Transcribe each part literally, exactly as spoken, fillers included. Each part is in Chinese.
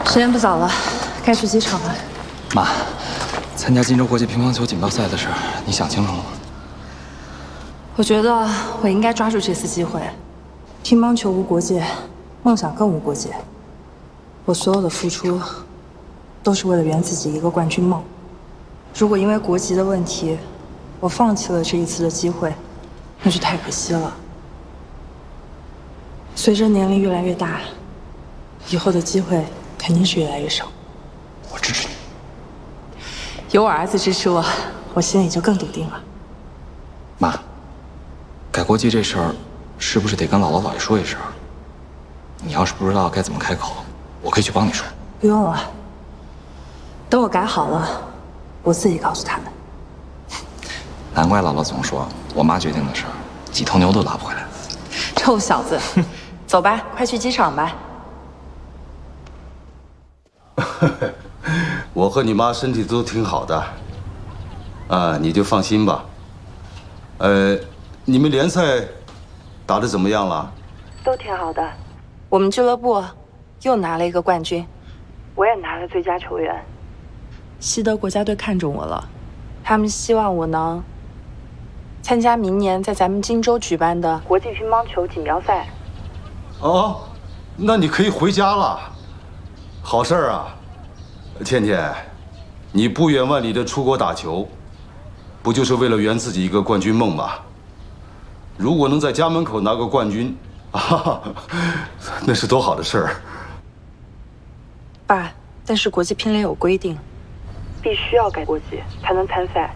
时间不早了，该去机场了。 妈，参加金州国际乒乓球锦标赛的事，你想清楚了吗？ 我觉得我应该抓住这次机会。乒乓球无国界，梦想更无国界。我所有的付出，都是为了圆自己一个冠军梦。如果因为国籍的问题，我放弃了这一次的机会，那就太可惜了。随着年龄越来越大，以后的机会肯定是越来越少。 我支持你。 有我儿子支持我，我心里就更笃定了。 妈，改国籍这事儿，是不是得跟姥姥姥爷说一声？你要是不知道该怎么开口，我可以去帮你说。 不用了，等我改好了，我自己告诉他们。 难怪姥姥总说，我妈决定的事儿，几头牛都拉不回来。 臭小子，走吧，快去机场吧。 我和你妈身体都挺好的，啊，你就放心吧。呃，你们联赛打得怎么样了？ 都挺好的，我们俱乐部又拿了一个冠军，我也拿了最佳球员。西德国家队看中我了，他们希望我能参加明年在咱们荆州举办的国际乒乓球锦标赛。 哦，那你可以回家了，好事儿啊！倩倩，你不远万里的出国打球，不就是为了圆自己一个冠军梦吗？如果能在家门口拿个冠军，啊，那是多好的事儿！ 爸，但是国际乒联有规定，必须要改国籍才能参赛，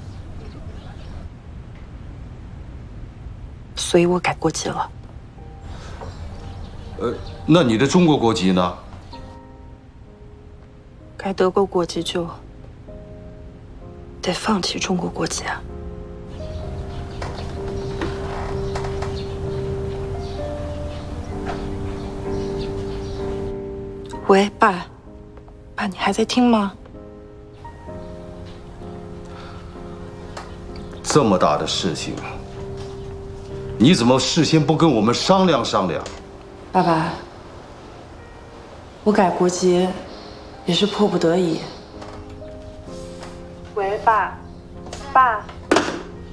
所以我改国籍了。 呃，那你的中国国籍呢？ 改德国国籍就得放弃中国国籍啊。喂，爸，爸，你还在听吗？ 这么大的事情，你怎么事先不跟我们商量商量？ 爸爸，我改国籍也是迫不得已。喂，爸，爸。